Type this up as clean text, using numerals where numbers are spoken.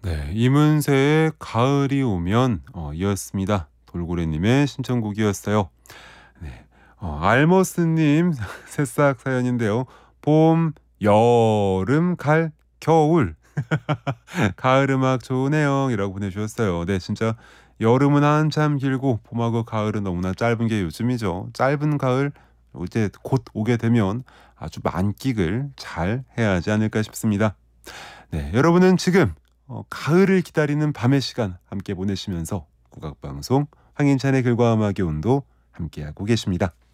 네, 이문세의 가을이 오면 이었습니다. 돌고래님의 신청곡이었어요. 네, 알머스님 새싹 사연인데요. 봄, 여름, 겨울. 가을 음악 좋으네요. 이라고 보내주셨어요. 네, 진짜 여름은 한참 길고 봄하고 가을은 너무나 짧은 게 요즘이죠. 짧은 가을 이제 곧 오게 되면 아주 만끽을 잘 해야 하지 않을까 싶습니다. 네, 여러분은 지금 가을을 기다리는 밤의 시간 함께 보내시면서 국악방송 황인찬의 글과 음악의 온도 함께하고 계십니다.